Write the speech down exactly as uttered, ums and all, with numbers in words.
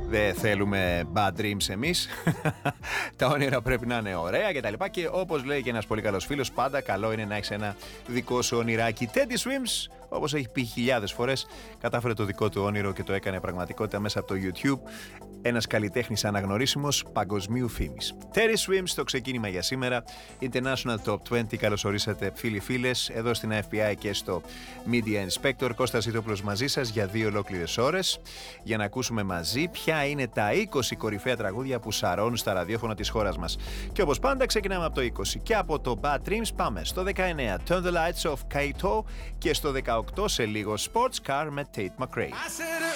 Δεν θέλουμε bad dreams εμείς. Τα όνειρα πρέπει να είναι ωραία και τα λοιπά. Και όπως λέει και ένας πολύ καλός φίλος, πάντα καλό είναι να έχεις ένα δικό σου όνειράκι. Teddy Swims, όπως έχει πει χιλιάδες φορές, κατάφερε το δικό του όνειρο και το έκανε πραγματικότητα μέσα από το YouTube. Ένας καλλιτέχνης αναγνωρίσιμος παγκοσμίου φήμης. Teddy Swims στο ξεκίνημα για σήμερα. International Top είκοσι. Καλώς ορίσατε φίλοι φίλες εδώ στην F B I και στο Media Inspector. Κώστας Ιτόπουλος μαζί σας για δύο ολόκληρες ώρες για να ακούσουμε μαζί ποια είναι τα είκοσι κορυφαία τραγούδια που σαρώνουν στα ραδιόφωνα της χώρας μας. Και όπως πάντα ξεκινάμε από το είκοσι και από το Bad Dreams πάμε στο δεκαεννέα Turn the Lights Off Kaito και στο δεκαοκτώ σε λίγο Sports Car με Tate McRae.